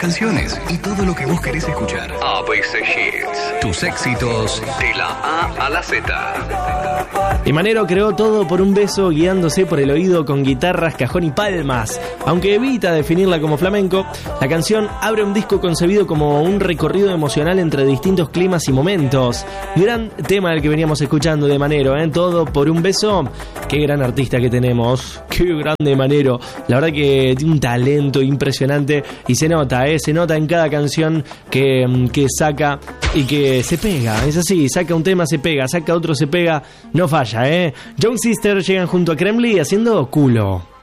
canciones y todo lo que vos querés escuchar. ABC Hits. Tus éxitos de la A a la Z. Y Manero creó Todo por un beso guiándose por el oído con guitarras, cajón y palmas. Aunque evita definirla como flamenco, la canción abre un disco concebido como un recorrido emocional entre distintos climas y momentos. Gran tema el que veníamos escuchando de Manero, ¿eh? Todo por un beso. Qué gran artista que tenemos. Qué grande Manero. La verdad que tiene un talento impresionante y se nota en cada canción que saca y que se pega. Es así, saca un tema, se pega, saca otro, se pega. No falla, ¿eh? Young Sisters llegan junto a Kremli haciendo Culo.